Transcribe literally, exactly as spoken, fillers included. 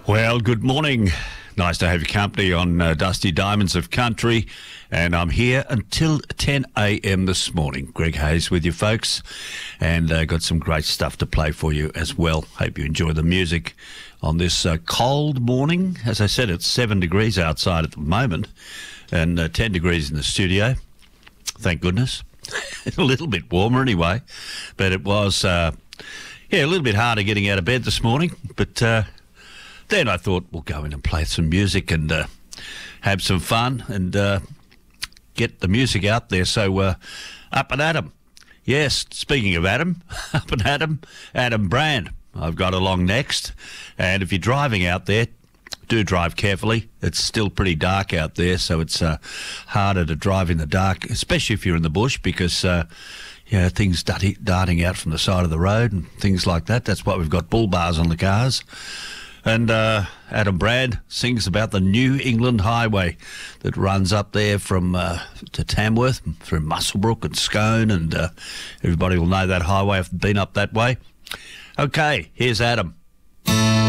Well, good morning. Nice to have your company on uh, Dusty Diamonds of Country, and I'm here until ten a.m. this morning. Greg Hayes with you, folks, and uh, got some great stuff to play for you as well. Hope you enjoy the music on this uh, cold morning. As I said, it's seven degrees outside at the moment and uh, ten degrees in the studio. Thank goodness. A little bit warmer anyway, but it was, uh, yeah, a little bit harder getting out of bed this morning, but... Uh, Then I thought we'll go in and play some music and uh, have some fun and uh, get the music out there. So uh, up and Adam. Yes, speaking of Adam, up and Adam, Adam Brand. I've got along next. And if you're driving out there, do drive carefully. It's still pretty dark out there, so it's uh, harder to drive in the dark, especially if you're in the bush, because uh, you know, things darting, darting out from the side of the road and things like that. That's why we've got bull bars on the cars. And uh, Adam Brand sings about the New England Highway that runs up there from uh, to Tamworth, through Muswellbrook and Scone, and uh, everybody will know that highway if they've been up that way. Okay, here's Adam.